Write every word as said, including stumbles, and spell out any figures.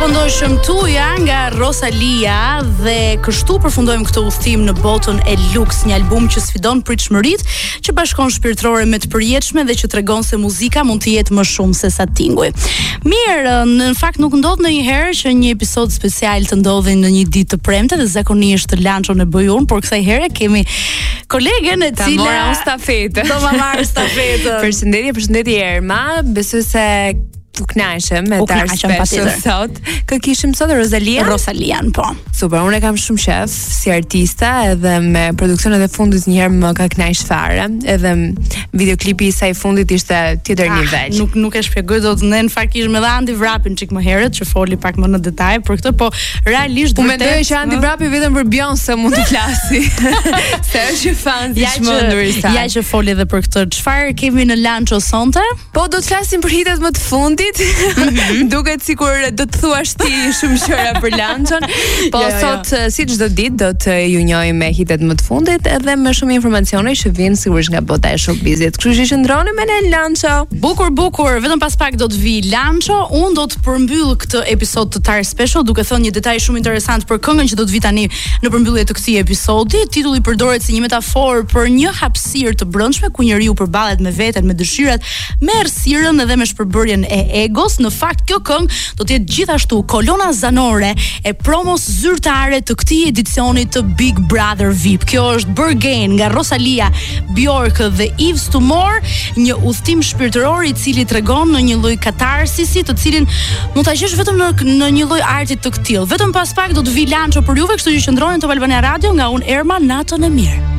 po ndoshëm tuja nga Rosalia dhe kështu përfundojmë këtë udhtim në botën e Lux, një album që sfidon pritshmëritë, që bashkon shpirtërore me të përjetshme dhe që tregon se muzika mund të jetë më shumë se sa tinguj. Mirë, në fakt nuk ndodh ndonjëherë që një episod special të ndodhi në një ditë të premte dhe zakonisht lançon e bëj unë, por kësaj here kemi kolegen e cila ta mora unë stafetë. Do ma marr stafetën. Përshëndetje, përshëndetje Erma. Besoj se u kënaqem me ta special sot. Kë kishim sot Rosalia? Rosalian, po. Super, unë e kam shumë shef si artista, edhe me produksionet e fundit një herë më ka kënaq fare, edhe videoklipi i saj fundit ishte tjetër ah, nivel. Nuk nuk e shpjegoj dot, ne në fakt kishim edhe Andi Vrapin çik më herët që foli pak më në detaj për këtë, po realisht unë mendoj që Andi Vrapi vetëm për Beyoncé mund të flasi. Se është fan i çmendur i saj. Ja që foli edhe për këtë. Çfarë kemi në lanço sonte? Po do të flasim për hitet më të fundit. Mm-hmm. Duket sikur do të thuash ti shumë gjëra për lançon. Po jo, sot jo. Si çdo ditë do të ju njohim me hitet më të fundit edhe me shumë informacione që vijnë sigurisht nga bota e showbizit. Kështu që qëndroni me ne Lanço. Bukur, bukur, vetëm pas pak do të vi Lanço. Unë do të përmbyll këtë episod të Tar Special duke thënë një detaj shumë interesant për këngën që do të vi tani në përmbyllje të këtij episodi. Titulli përdoret si një metaforë për një hapësirë të brendshme ku njeriu përballet me veten, me dëshirat, me errësirën edhe me shpërbërjen e egos. Në fakt kjo këngë do të jetë gjithashtu kolona zanore e promos zyrtare të këtij edicioni të Big Brother V I P. Kjo është Bergen nga Rosalia, Bjork dhe Yves Tumor, një udhtim shpirtëror i cili tregon në një lloj katarsisi, të cilin mund ta gjesh vetëm në, në një lloj arti të këtill. Vetëm pas pak do të vi Lanço për juve, kështu që qëndroni në Top Albania Radio nga unë Erma, natën e mirë.